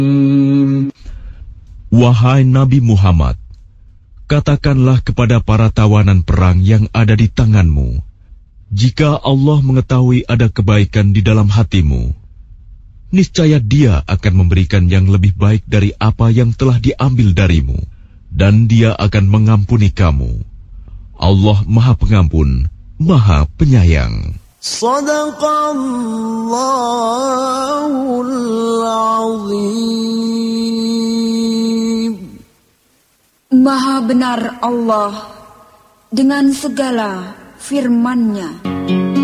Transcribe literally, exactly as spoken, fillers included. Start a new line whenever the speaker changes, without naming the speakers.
Wahai Nabi Muhammad, katakanlah kepada para tawanan perang yang ada di tanganmu, jika Allah mengetahui ada kebaikan di dalam hatimu, niscaya Dia akan memberikan yang lebih baik dari apa yang telah diambil darimu, dan Dia akan mengampuni kamu. Allah Maha Pengampun, Maha Penyayang.
Shadaqallahul Azim.
Maha benar Allah dengan segala firman-Nya.